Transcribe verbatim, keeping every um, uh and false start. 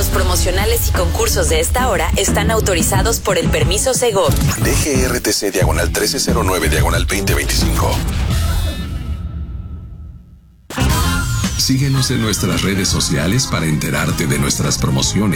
Los promocionales y concursos de esta hora están autorizados por el permiso Segov. D G R T C diagonal trece cero nueve diagonal veinte veinticinco. Síguenos en nuestras redes sociales para enterarte de nuestras promociones.